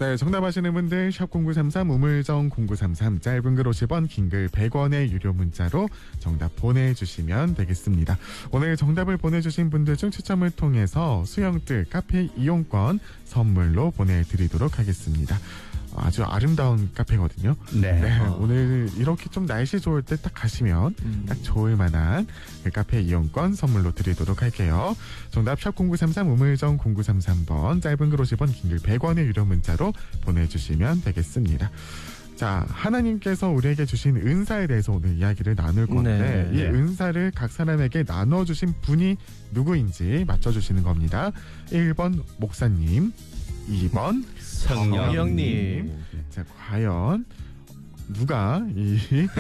네, 정답 아시는 분들 샵 0933 우물정 0933 짧은 글 50원 긴 글 100원의 유료 문자로 정답 보내주시면 되겠습니다. 오늘 정답을 보내주신 분들 중 추첨을 통해서 수영뜰 카페 이용권 선물로 보내드리도록 하겠습니다. 아주 아름다운 카페거든요. 네. 오늘 이렇게 좀 날씨 좋을 때 딱 가시면 딱 좋을 만한 그 카페 이용권 선물로 드리도록 할게요. 정답 샵 0933 우물정 0933번 짧은 글 50원 긴 글 100원의 유료 문자로 보내주시면 되겠습니다. 자, 하나님께서 우리에게 주신 은사에 대해서 오늘 이야기를 나눌 건데 이 은사를 각 사람에게 나눠주신 분이 누구인지 맞춰주시는 겁니다. 1번 목사님, 2번 성령님. 자, 과연 누가 이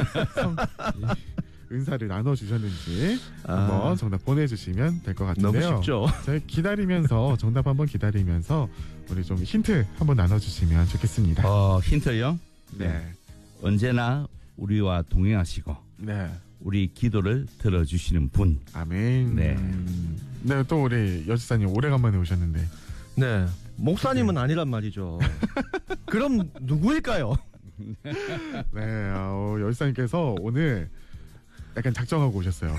은사를 나눠주셨는지 한번 정답 보내주시면 될 것 같은데요. 너무 쉽죠? 저희 기다리면서 정답 한번 기다리면서 우리 좀 힌트 한번 나눠주시면 좋겠습니다. 힌트요? 네. 언제나 우리와 동행하시고 네. 우리 기도를 들어주시는 분. 아멘. 네. 네, 또 우리 여지사님 오래간만에 오셨는데. 네. 목사님은 아니란 말이죠. 그럼 누구일까요? 네, 여지사님께서 오늘 약간 작정하고 오셨어요.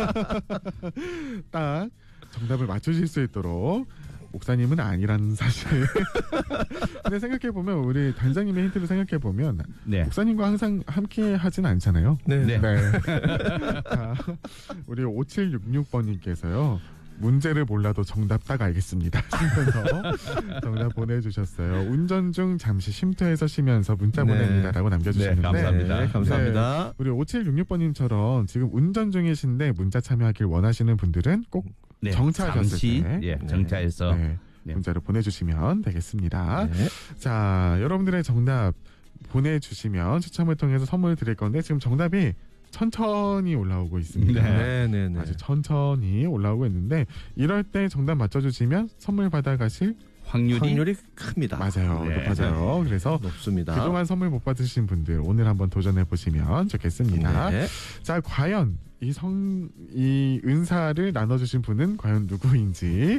딱 정답을 맞추실 수 있도록 목사님은 아니라는 사실. 근데 생각해보면 우리 단장님의 힌트를 생각해보면 네. 목사님과 항상 함께 하진 않잖아요. 네. 자, 우리 5766번님께서요. 문제를 몰라도 정답 딱 알겠습니다. 하시면서 정답 보내주셨어요. 운전 중 잠시 쉼터에서 쉬면서 문자 보냅니다라고 남겨주시는데. 네, 감사합니다. 네, 감사합니다. 네, 우리 5766번님처럼 지금 운전 중이신데 문자 참여하길 원하시는 분들은 꼭 정차하셨을 잠시 때 정차해서 문자를 보내주시면 되겠습니다. 네. 자, 여러분들의 정답 보내주시면 추첨을 통해서 선물 드릴 건데 지금 정답이 천천히 올라오고 있습니다. 네. 아주 천천히 올라오고 있는데 이럴 때 정답 맞춰주시면 선물 받아가실 확률이 큽니다. 맞아요. 네. 높아져요. 그래서 높습니다. 그동안 선물 못 받으신 분들 오늘 한번 도전해 보시면 좋겠습니다. 네. 자, 과연 이 은사를 나눠주신 분은 과연 누구인지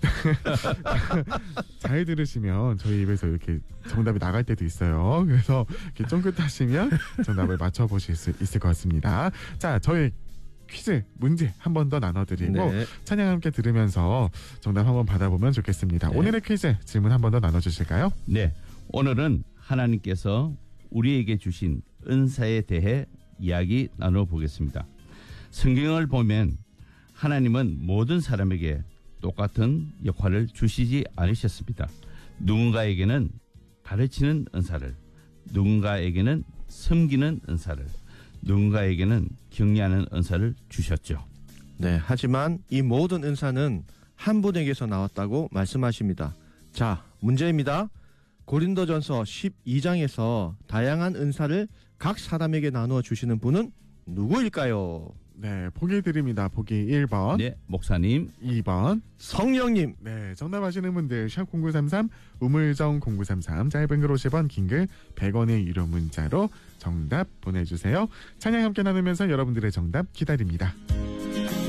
잘 들으시면 저희 입에서 이렇게 정답이 나갈 때도 있어요. 그래서 이렇게 쫑긋하시면 정답을 맞춰보실 수 있을 것 같습니다. 자, 저희 퀴즈 문제 한 번 더 나눠드리고 찬양 함께 들으면서 정답 한번 받아보면 좋겠습니다. 오늘의 퀴즈 질문 한 번 더 나눠주실까요? 네. 오늘은 하나님께서 우리에게 주신 은사에 대해 이야기 나눠보겠습니다. 성경을 보면 하나님은 모든 사람에게 똑같은 역할을 주시지 않으셨습니다. 누군가에게는 가르치는 은사를, 누군가에게는 섬기는 은사를, 누군가에게는 격려하는 은사를 주셨죠. 네, 하지만 이 모든 은사는 한 분에게서 나왔다고 말씀하십니다. 자, 문제입니다. 고린도전서 12장에서 다양한 은사를 각 사람에게 나누어 주시는 분은 누구일까요? 네, 보기 드립니다. 보기 1번, 네, 목사님, 2번, 성령님. 네, 정답 아시는 분들 샵 0933 우물정 0933 짧은 글 50원 긴 글 100원의 유료 문자로 정답 보내주세요. 찬양 함께 나누면서 여러분들의 정답 기다립니다.